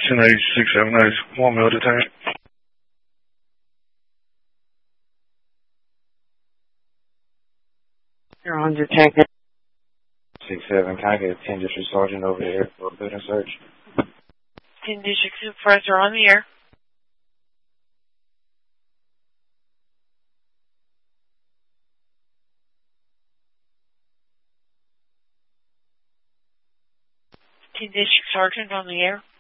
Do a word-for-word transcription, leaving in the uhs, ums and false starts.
ten eighty-six, seven eight, one male detained. You're on detective. six seven, can I get a ten district sergeant over there for a building search? ten district supervisor on the air. ten district sergeant on the air.